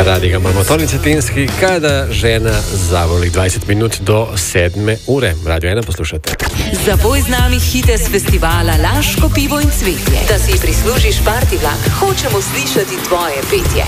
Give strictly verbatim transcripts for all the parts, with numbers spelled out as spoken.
Radi ga imamo, Toni Cetinski, kada žena zavoli dvajset minut do sedme ure. Radio ena poslušate. Zaboj z nami hite z festivala Laško pivo in cvetje. Da si prislužiš party vlak, hočemo slišati tvoje petje.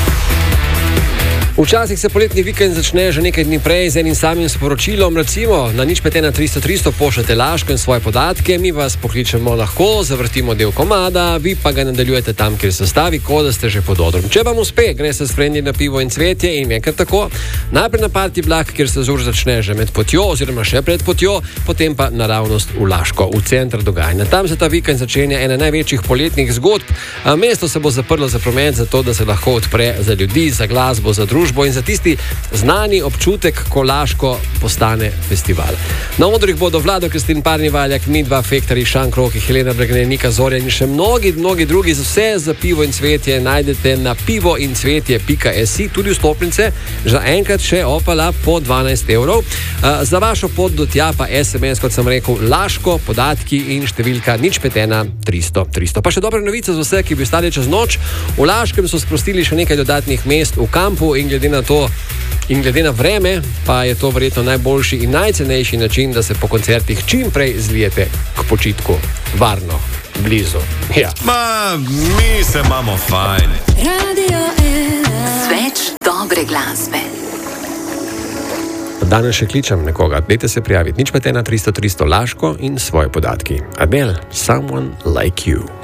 Včasih se poletni vikend začne že nekaj dni prej z enim samim sporočilom, recimo na nič pet ena tristo tristo pošljete Laško in svoje podatke, mi vas pokličemo lahko, zavrtimo del komada, vi pa ga nadaljujete tam, kjer se stavi, kot da ste že pod odrom. Če vam uspe, gre se s frendi na pivo in cvetje in je kar tako. Najprej na party vlak, kjer se zur začne že med potjo oziroma še pred potjo, potem pa naravnost v Laško, v center dogajanja. Tam se ta vikend začenja ena največjih poletnih zgodb. Mesto se bo zaprlo za promet, zato da se lahko odpre za ljudi, za glasbo, za družbo in za tisti znani občutek, ko Laško postane festival. Na odrih bodo Vlado Kristin Parnivaljak, Midva, Fektari, Šankroki, Helena Bregne, Nika Zorja in še mnogi, mnogi drugi. Vse za pivo in cvetje najdete na pivo in cvetje pika si, tudi vstopnice, že enkrat še opala po dvanajst evrov. Za vašo pot do tja pa es em es, kot sem rekel, Laško, podatki in številka nič pet ena tristo tristo. Pa še dobre novice za vse, ki bi ostali čez noč. V Laškem so sprostili še nekaj dodatnih mest v kampu in glede na to in glede na vreme, pa je to verjetno najboljši in najcenejši način, da se po koncertih čim prej zlijete k počitku. Varno, blizu. Ja. Ma, mi se imamo fajn. Radio ena. Sveč dobre glasbe. Danes še kličem nekoga. Dajte se prijaviti. nič pet ena tristo tristo Laško in svoje podatki. Adele, Someone Like You.